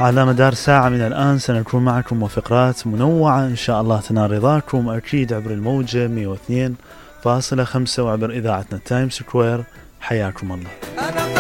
على مدار ساعة من الآن سنكون معكم وفقرات منوعة إن شاء الله تنال رضاكم، أكيد عبر الموجة 102.5 وعبر إذاعتنا تايم سكوير. حياكم الله.